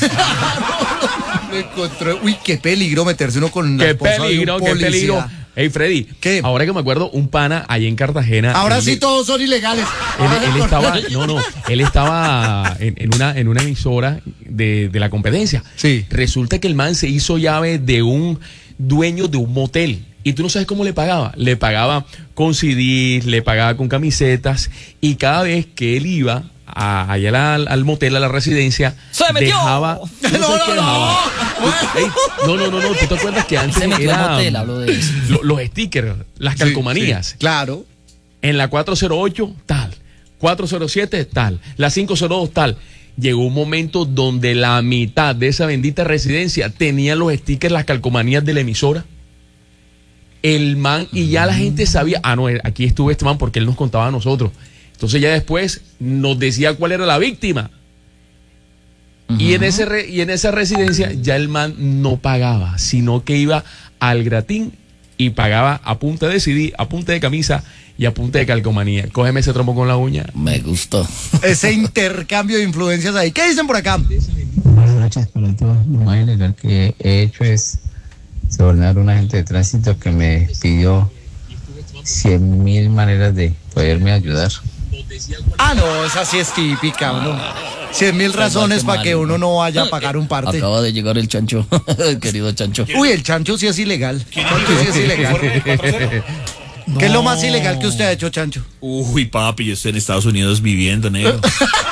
Me encontré, uy, qué peligro meterse uno con la Qué esposa de un peligro, qué policía. peligro. Hey, Freddy, ¿Qué? ahora que me acuerdo, un pana ahí en Cartagena. Ahora él- sí todos son ilegales. Él, Ahora él me estaba, acordé. no, no, él estaba en, en una, en una emisora de, de la competencia. Sí. Resulta que el man se hizo llave de un dueño de un motel. Y tú no sabes cómo le pagaba. Le pagaba con C Ds, le pagaba con camisetas. Y cada vez que él iba a, allá al, al motel, a la residencia, ¡Se metió! dejaba. ¿tú No, sabes no, qué no. dejaba? Ey, no, no, no, no. ¿Tú te acuerdas que antes Se metió al era, motel, hablo de eso. lo- los stickers, las Sí, calcomanías? sí, claro. En la cuatro cero ocho, tal. cuatro cero siete, tal. La cinco cero dos, tal. Llegó un momento donde la mitad de esa bendita residencia tenía los stickers, las calcomanías de la emisora. El man, y ya la gente sabía, ah, no, aquí estuvo este man porque él nos contaba a nosotros. Entonces ya después nos decía cuál era la víctima. Y en, ese re- y en esa residencia ya el man no pagaba, sino que iba al gratín y pagaba a punta de C D, a punta de camisa y a punta de calcomanía. Cógeme ese trompo con la uña. Me gustó. Ese intercambio de influencias ahí. ¿Qué dicen por acá? Buenas noches, Paleto. Lo más ilegal que he hecho es sobornar a un agente de tránsito que me pidió cien mil maneras de poderme ayudar. Ah, no, esa sí es típica, ¿no? Cien mil razones para que uno no vaya a pagar un parte. Acaba de llegar el chancho, querido chancho. Uy, el chancho sí es ilegal. Chancho sí es ilegal. ¿Qué es lo más ilegal que usted ha hecho, Chancho? Uy, papi, yo estoy en Estados Unidos viviendo, negro.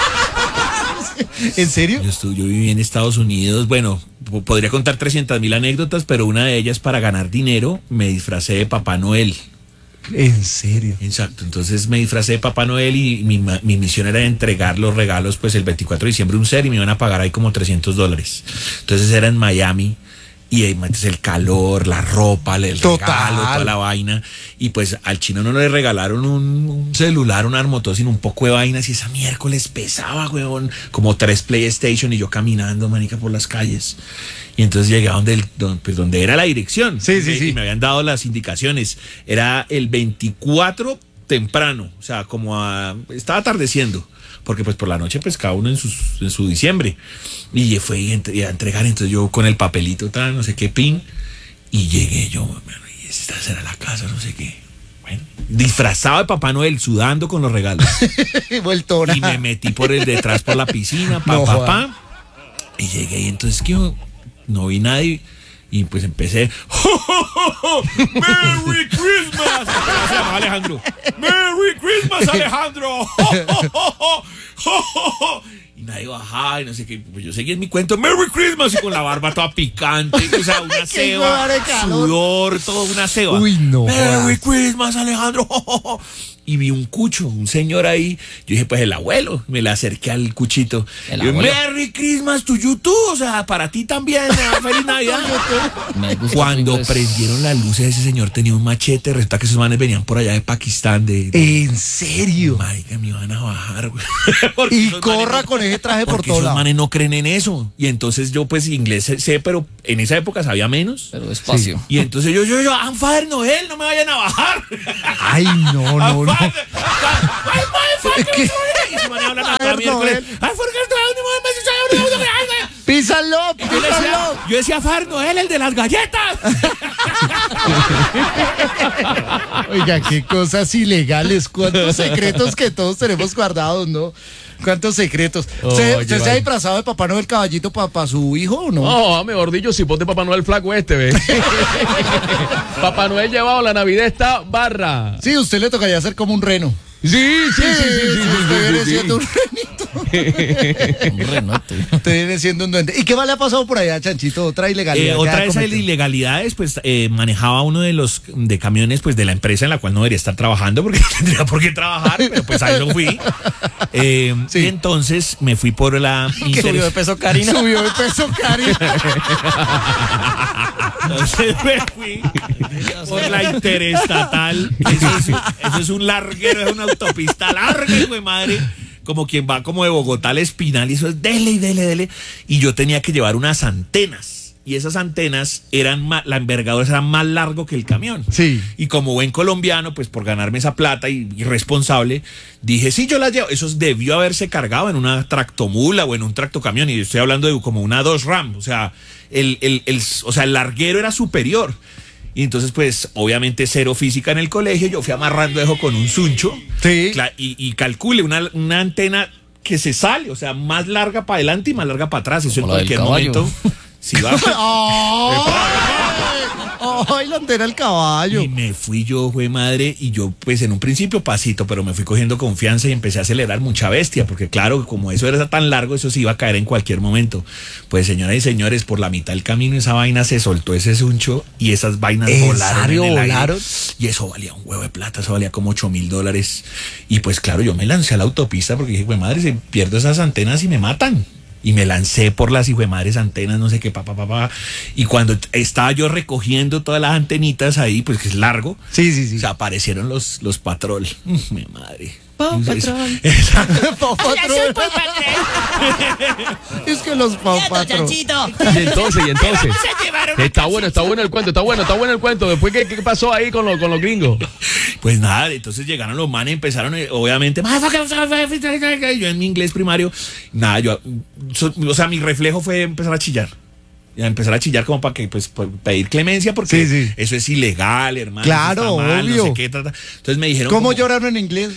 ¿En serio? Yo, estuve, yo viví en Estados Unidos. Bueno, po- podría contar trescientas mil anécdotas, pero una de ellas, para ganar dinero, me disfracé de Papá Noel. ¿En serio? Exacto, entonces me disfracé de Papá Noel y mi, ma- mi misión era entregar los regalos pues el veinticuatro de diciembre un ser y me iban a pagar ahí como trescientos dólares. Entonces era en Miami y ahí metes el calor, la ropa, el Total. regalo, toda la vaina. Y pues al chino no le regalaron un, un celular, un armotó, sino un poco de vainas y esa miércoles pesaba, weón, como tres PlayStation y yo caminando, manica, por las calles. Y entonces llegué a donde, el, donde, pues, donde era la dirección. Sí, sí, Y me- sí. y me habían dado las indicaciones. Era el veinticuatro temprano, o sea, como a, estaba atardeciendo, porque pues por la noche pues cada uno en, sus, en su diciembre. Y fue y entre- y a entregar, entonces yo con el papelito, tal, no sé qué pin, y llegué yo, bueno, y esta será la casa, no sé qué. Bueno, disfrazado de Papá Noel, sudando con los regalos. Vueltona. Y me metí por el detrás por la piscina, pa, No pa, joda. pa. Y llegué y entonces que yo no vi nadie. Y pues empecé. ¡Merry Christmas! Se llama Alejandro. ¡Merry Christmas, Alejandro! Y nadie bajaba y no sé qué. Pues yo seguí en mi cuento. ¡Merry Christmas! Y con la barba toda picante. O sea, una Qué ceba. hueva de calor. Sudor, todo una ceba. Uy, no ¡Merry jodas. Christmas, Alejandro! y vi un cucho, un señor ahí. Yo dije, pues el abuelo. Me le acerqué al cuchito. El Yo, abuelo. Merry Christmas to you too. O sea, para ti también. ¿no? Feliz Navidad. Me gusta Cuando tu inglés. prendieron las luces, ese señor tenía un machete. Resulta que esos manes venían por allá de Pakistán. De, ¿En serio? Marica, me iban a bajar, güey. Porque Y esos corra manes no- con ese traje por porque todos esos lados. manes no creen en eso. Y entonces yo, pues, inglés sé, sé, pero en esa época sabía menos. Pero despacio. Y entonces yo, yo, yo, I'm Father Noel, no me vayan a bajar. Ay, no, no, no. Es que- Y se van a hablar acá Father miércoles. Noel. Ay, ¿por qué estoy hablando de- Písalo, Yo decía, písalo. yo decía Father Noel, el de las galletas. Oiga, qué cosas ilegales, cuántos secretos que todos tenemos guardados, ¿no? Cuántos secretos. ¿Usted, Oye, usted se ha vale. disfrazado de Papá Noel caballito para su hijo o no? No, mejor dicho, si ponte Papá Noel flaco este, ve. Papá Noel llevado, la Navidad está barra. Sí, usted le tocaría hacer como un reno. Sí, sí, sí, sí, sí, sí, usted viene sí, sí. siendo un renito. Un renote. Usted viene siendo un duende. ¿Y qué más le ha pasado por allá, Chanchito? Otra ilegalidad. Eh, que otra ha de esas cometido. ilegalidades, pues eh, manejaba uno de los de camiones pues de la empresa en la cual no debería estar trabajando porque no tendría por qué trabajar, pero pues ahí lo fui. Eh, Sí. Y entonces me fui por la Subió de peso Karina. Subió de peso, Cari. Entonces me fui por la interestatal. Eso es, eso es un larguero, es una autopista larga, hijo de madre. Como quien va como de Bogotá al Espinal y eso es dele y dele, dele. Y yo tenía que llevar unas antenas. Y esas antenas eran más, la envergadura era más largo que el camión. Sí. Y como buen colombiano, pues por ganarme esa plata y irresponsable, dije, sí, yo las llevo. Eso debió haberse cargado en una tractomula o en un tractocamión. Y estoy hablando de como una dos RAM. O sea, el, el, el, o sea, el larguero era superior. Y entonces, pues, obviamente cero física en el colegio. Yo fui amarrando eso con un suncho. Sí. Cla- Y, y calcule una, una antena que se sale, o sea, más larga para adelante y más larga para atrás. Eso en Como la del cualquier caballo. momento. Si va. ¡Ay, la antena del caballo! Y me fui yo, fue madre, y yo, pues en un principio pasito, pero me fui cogiendo confianza y empecé a acelerar mucha bestia, porque claro, como eso era tan largo, eso sí iba a caer en cualquier momento. Pues señoras y señores, por la mitad del camino esa vaina se soltó ese suncho y esas vainas ¿En volaron serio en el aire. volaron? Y eso valía un huevo de plata, eso valía como ocho mil dólares. Y pues claro, yo me lancé a la autopista porque dije, güey madre, si pierdo esas antenas y me matan. Y me lancé por las hijuemadres antenas, no sé qué, papá, papá. Y cuando estaba yo recogiendo todas las antenitas ahí, pues que es largo, Sí, sí, sí. o sea, aparecieron los, los patrol. Mi madre. Paw Eso- Patrol. Paw Patrol. Es que los Paw Patrol. Y entonces, y entonces. Está bueno, está bueno el cuento, está bueno, está bueno el cuento. Después, ¿qué, qué pasó ahí con, los con los gringos? Pues nada, entonces llegaron los manes, empezaron, eh, obviamente, yo en mi inglés primario, nada, yo, so- o sea, mi reflejo fue empezar a chillar. Ya empezar a chillar como para que, pues, por pedir clemencia, porque Sí, sí. eso es ilegal, hermano. Claro, eso está mal, obvio. No sé qué, ta, ta. Entonces me dijeron. ¿Cómo como- lloraron en inglés?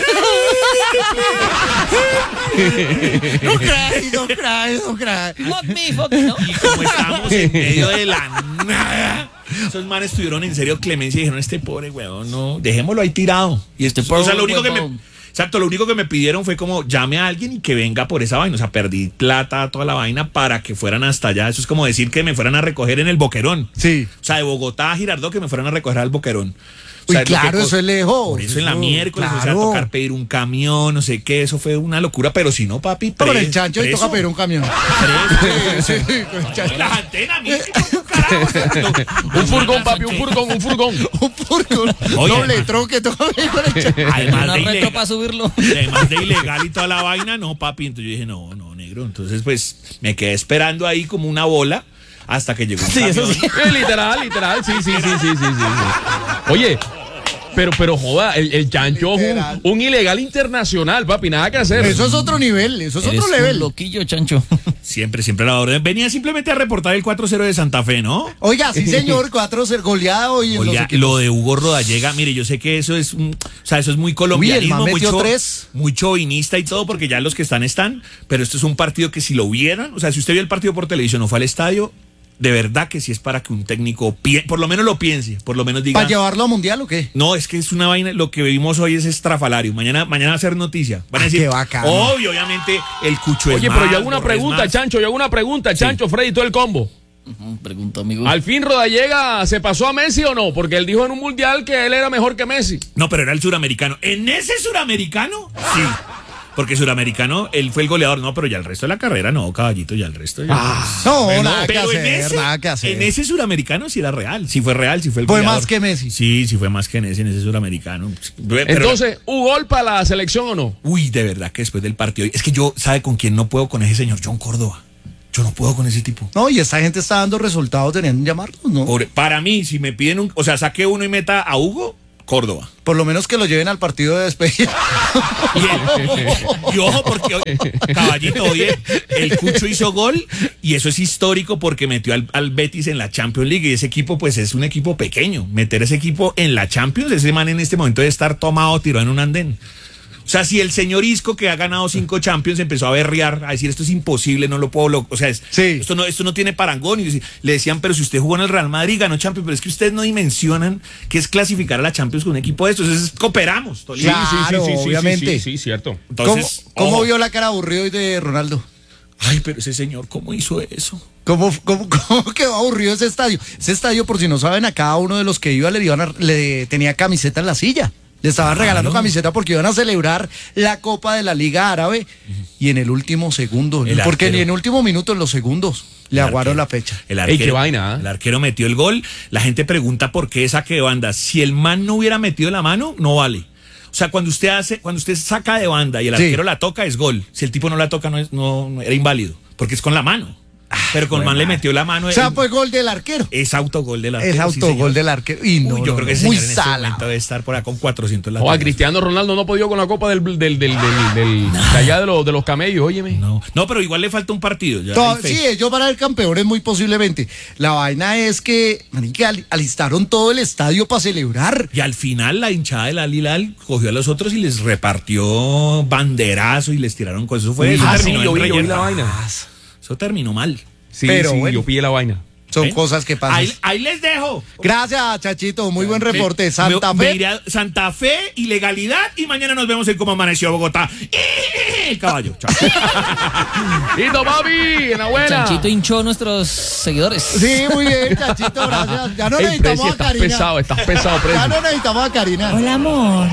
No cry, no cry, no cry. Fuck me, fuck me, ¿no? Y como estábamos en medio de la nada, esos manes tuvieron en serio clemencia y dijeron, este pobre weón, no, dejémoslo ahí tirado. Y esto, Este o sea, pobre lo único que me, huevón. exacto, lo único que me pidieron fue como, llame a alguien y que venga por esa vaina. O sea, perdí plata, toda la vaina para que fueran hasta allá. Eso es como decir que me fueran a recoger en el Boquerón. Sí. O sea, de Bogotá a Girardot que me fueran a recoger al Boquerón. O Uy, sea, lo que claro, co- eso es lejos. Por eso en la Eso, miércoles, o sea, claro. tocar pedir un camión, no sé qué, eso fue una locura, pero si no, papi, Con pres- el chancho y preso. toca pedir un camión. Preso. Sí, sí, con el chancho. Las antenas, mire, ¿qué carajo? O sea, no- Un furgón, papi, un furgón, un furgón. Un furgón. Oye, Doble además- troque, toca pedir con el chancho. Además Una de, retro ilegal, para subirlo. además de ilegal y toda la vaina, no, papi. Entonces yo dije, no, no, negro. Entonces, pues, me quedé esperando ahí como una bola hasta que llegó un Sí, eso camión. sí. Eh, literal, literal, sí, sí, sí, sí, sí, sí, sí. Oye, pero, pero joda, el, el chancho es Literal. un, un ilegal internacional, papi, nada que hacer. Eso es otro nivel, eso es Eres otro un level. loquillo, chancho. Siempre, siempre a la orden. Venía simplemente a reportar el cuatro cero de Santa Fe, ¿no? Oiga, sí señor, cuatro ser goleado hoy en los Oiga, equipos. lo de Hugo Rodallega, mire, yo sé que eso es, un- o sea, eso es muy Uy, el colombianismo, man muy, metió cho- tres. muy chauvinista y todo, porque ya los que están están, pero esto es un partido que si lo vieran, o sea, si usted vio el partido por televisión o fue al estadio, de verdad que sí es para que un técnico, pie- por lo menos lo piense, por lo menos diga... ¿Para llevarlo a mundial o qué? No, es que es una vaina, lo que vimos hoy es estrafalario. Mañana, mañana va a ser noticia. Van a Ah, decir, qué bacano. obvio, obviamente, el cucho es Oye, más, pero yo hago una Borré es pregunta, más. Chancho, yo hago una pregunta, Chancho, Freddy, todo el combo. Pregunta, amigo. ¿Al fin Rodallega se pasó a Messi o no? Porque él dijo en un mundial que él era mejor que Messi. No, pero era el suramericano. ¿En ese suramericano? Sí. Porque suramericano, él fue el goleador. No, pero ya el resto de la carrera no, caballito, ya el resto. Ya ah, no, bueno, nada pero que en hacer, ese, nada que hacer. En ese suramericano sí era real. Sí fue real, sí fue el Fue goleador. más que Messi. Sí, sí fue más que en ese, en ese suramericano. Pero, entonces, ¿hubo gol para la selección o no? Uy, de verdad que después del partido. Es que yo, ¿sabe con quién no puedo? Con ese señor John Córdoba. Yo no puedo con ese tipo. No, y esta gente está dando resultados, tenían que llamarlos, ¿no? Por, para mí, si me piden un... O sea, saque uno y meta a Hugo, Córdoba. Por lo menos que lo lleven al partido de despedida. Y, el, y ojo, porque, caballito, oye, el Cucho hizo gol y eso es histórico porque metió al, al Betis en la Champions League y ese equipo, pues, es un equipo pequeño. Meter ese equipo en la Champions, ese man en este momento debe estar tomado, tirado en un andén. O sea, si el señor Isco, que ha ganado cinco Champions, empezó a berrear, a decir esto es imposible, no lo puedo, lo, o sea, es, sí. esto, no, esto no tiene parangón. Y le decían, pero si usted jugó en el Real Madrid, ganó Champions, pero es que ustedes no dimensionan que es clasificar a la Champions con un equipo de estos. Entonces, cooperamos. Sí, claro, sí, sí, sí, obviamente. Sí, sí, sí, cierto. Entonces, ¿Cómo, cómo vio la cara aburrido hoy de Ronaldo? Ay, pero ese señor, ¿cómo hizo eso? ¿Cómo, cómo, cómo quedó aburrido ese estadio? Ese estadio, por si no saben, a cada uno de los que iba le, iban a, le tenía camiseta en la silla. Le estaban regalando claro. camiseta porque iban a celebrar la Copa de la Liga Árabe y en el último segundo, el porque ni en el último minuto, en los segundos, le el aguaron arquero, la fecha. El arquero, Ey, qué vaina, ¿eh? El arquero metió el gol. La gente pregunta por qué saque de banda. Si el man no hubiera metido la mano, no vale. O sea, cuando usted hace, cuando usted saca de banda y el sí. arquero la toca, es gol. Si el tipo no la toca, no, es, no, no era inválido, porque es con la mano. Pero con man le metió la mano. O sea, fue gol del arquero. Es autogol del arquero. Es autogol sí, del arquero. Y no, Uy, yo no, creo que ese muy señor en sala. este momento debe estar por acá con cuatrocientos laterales. O a Cristiano Ronaldo no podía con la copa del, del, del, del, del no. de allá de los, de los camellos, óyeme. No, no, pero igual le falta un partido. Ya Todo, sí, ellos van a ser campeones muy posiblemente. La vaina es que, manique, alistaron todo el estadio para celebrar. Y al final la hinchada del Al Hilal cogió a los otros y les repartió banderazo y les tiraron cosas. Eso fue, eso ah, terminó sí, yo vi, yo vi la vaina. Eso terminó mal. Sí, pero sí, bueno, yo pillé la vaina. Son ¿Eh? cosas que pasan. Ahí, ahí les dejo. Gracias, Chachito. Muy buen reporte. Santa me, Fe. Me iré a Santa Fe, ilegalidad. Y mañana nos vemos en Cómo Amaneció Bogotá. El caballo. Chao. Listo, papi. Enhorabuena. Chanchito hinchó a nuestros seguidores. Sí, muy bien, Chachito. Gracias. Ya no Ey, necesitamos Preci, a Karina. Estás pesado, estás pesado, Preci. Ya no necesitamos a Karina. Hola, amor.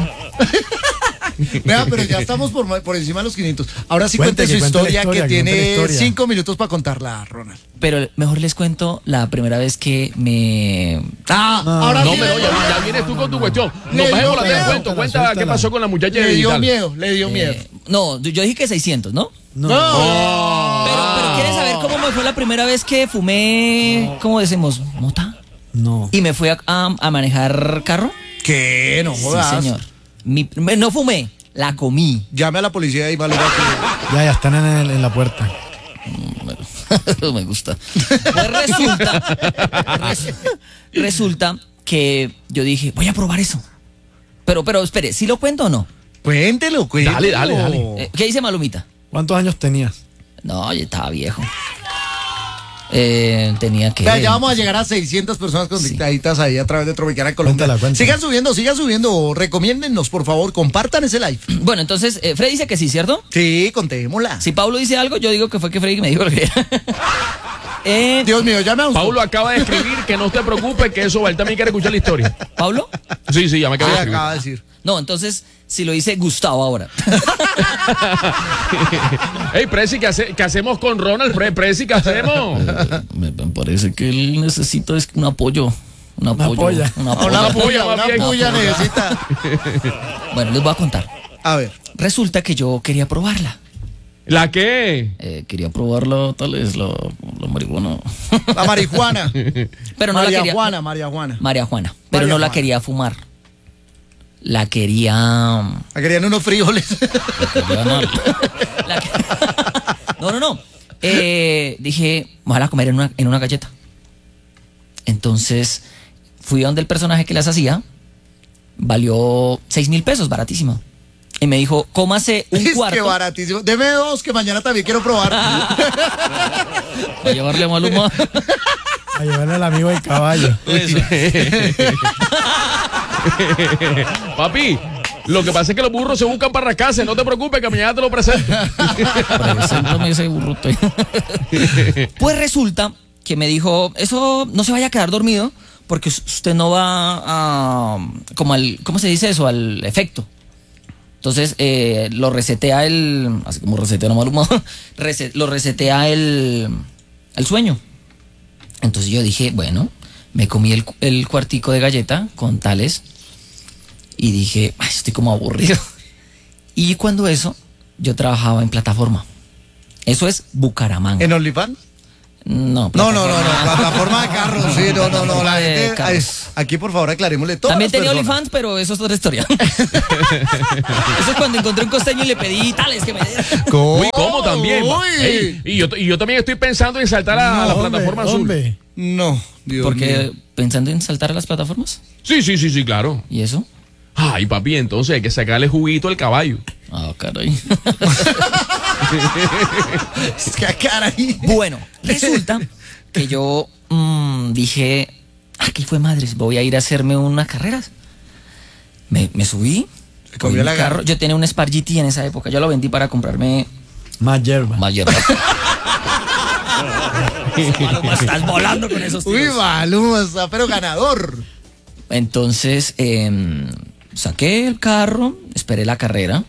Vea, pero ya estamos por, por encima de los quinientos. Ahora sí cuente, cuente su historia, historia, que tiene historia. cinco minutos para contarla, Ronald. Pero mejor les cuento la primera vez que me... Ah, no, ahora no, sí. pero ya, ya vienes tú con tu cuestión. Nos bajemos la de cuento. Cuenta qué pasó con la muchacha le de dio digital. miedo, le dio eh, miedo. No, yo dije que seiscientos, ¿no? No. no. Pero, pero ¿quieren saber cómo me fue la primera vez que fumé, no. ¿cómo decimos? ¿Mota? No. ¿Y me fui a, a, a manejar carro? ¿Qué? No jodas. Sí, señor. Mi, no fumé, la comí. Llame a la policía y valora que... Ya, ya están en, el, en la puerta. No me gusta. Pues resulta, res, resulta que yo dije, voy a probar eso. Pero, pero, espere, ¿sí lo cuento o no? Cuéntelo, cuéntelo. Dale, dale, dale. Eh, ¿Qué dice Malumita? ¿Cuántos años tenías? No, yo estaba viejo. Eh, tenía que... Ya, ya vamos a llegar a seiscientas personas conectaditas sí. ahí a través de Tropicana Colombia. Cuéntala, cuéntala. Sigan subiendo, sigan subiendo. Recomiéndennos, por favor, compartan ese live. Bueno, entonces, eh, Freddy dice que sí, ¿cierto? Sí, contémosla. Si Pablo dice algo, yo digo que fue que Freddy me dijo lo que era. eh, Dios mío, ya me asustó. Paulo acaba de escribir que no te preocupes, que eso va, él también quiere escuchar la historia. ¿Pablo? Sí, sí, ya me acaba ah, de escribir. acaba de decir. No, entonces, si lo dice Gustavo ahora. Ey, Preci, ¿qué, hace, ¿qué hacemos con Ronald? Pre, Preci, ¿qué hacemos? Eh, me, me parece que él necesita un apoyo. Un apoyo. Una polla. Una polla, una polla, una una polla necesita. Bueno, les voy a contar. A ver. Resulta que yo quería probarla. ¿La qué? Eh, quería probarla, tal vez, la, la marihuana. La marihuana. Pero no María la quería. Juana, María Juana. María Juana. Pero María no la Juana. quería fumar. La quería. La querían unos frijoles. La quería no. La que... no, no, no. Eh, dije, ojalá comer en una, en una galleta. Entonces, fui a donde el personaje que las hacía. Valió seis mil pesos, baratísimo. Y me dijo, cómase un es cuarto. que baratísimo. Deme dos que mañana también quiero probar. A llevarle a Maluma. A llevarle al amigo del caballo. Eso. Papi, lo que pasa es que los burros se buscan para rascarse. No te preocupes, que mañana te lo presento. Preséntame ese burrote. Pues resulta que me dijo, eso no se vaya a quedar dormido porque usted no va a, como al, ¿cómo se dice eso? Al efecto. Entonces eh, lo resetea el, así como resetea no mal humor, reset, lo resetea el, el sueño. Entonces yo dije, bueno, me comí el, el cuartico de galleta con tales y dije, ay, estoy como aburrido. Y cuando eso, yo trabajaba en plataforma. Eso es Bucaramanga. ¿En OnlyFans? No, no, no, no, no, plataforma de carros, sí, no, no, no, la gente, ay, carros. aquí por favor aclarémosle todo. También tenía OnlyFans, pero eso es otra historia. Eso es cuando encontré un costeño y le pedí tales que me dieran. Uy, ¿cómo también? Ey, y, yo, y yo también estoy pensando en saltar a, No, a la hombre, plataforma azul. hombre. No, Dios Porque mío. pensando en saltar a las plataformas. Sí, sí, sí, sí, claro. ¿Y eso? Ay, papi, entonces hay que sacarle juguito al caballo. Ah, caray. Es que caray. Bueno, resulta que yo mmm, dije, aquí fue madres, voy a ir a hacerme unas carreras. Me, me subí, Se cogí comió mi la carro. garra. Yo tenía un Spark G T en esa época, yo lo vendí para comprarme Más hierba. más hierba. Maluma, estás volando con esos Uy, tiros. Maluma está pero ganador. Entonces, eh, saqué el carro, esperé la carrera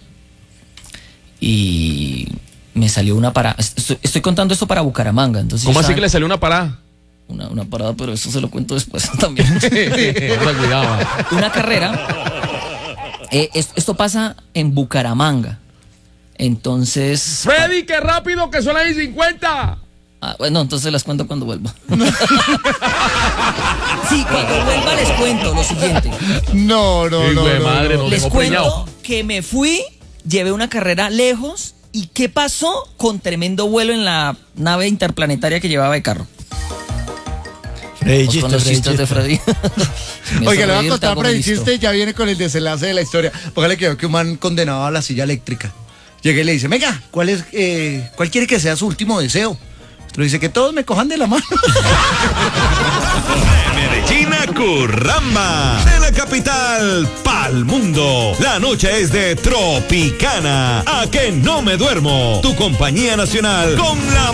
y me salió una parada. Estoy, estoy contando esto para Bucaramanga. Entonces ¿Cómo yo así estaba- que le salió una parada? Una, una parada, pero eso se lo cuento después también. Ahora, cuidado. Una carrera. Eh, es- esto pasa en Bucaramanga. Entonces. Freddy, qué rápido que son las y cincuenta. Ah, bueno, entonces las cuento cuando vuelva. Sí, cuando vuelva les cuento lo siguiente. No, no, Hijo no, de no, madre, no. no. Les dejó cuento preñado. que me fui, llevé una carrera lejos. ¿Y qué pasó con tremendo vuelo en la nave interplanetaria que llevaba de carro? Freddy Vamos chiste, con los Freddy chistes de chiste. Freddy. Me Oiga, le voy a reír, te contar hago para el listo. chiste y ya viene con el desenlace de la historia. Póngale que veo que un man condenado a la silla eléctrica. Llega y le dice, venga, ¿cuál es, eh, cuál quiere que sea su último deseo? Otro dice que todos me cojan de la mano. Medellín a Curramba, de la capital pa'l mundo. La noche es de Tropicana. A que no me duermo. Tu compañía nacional con la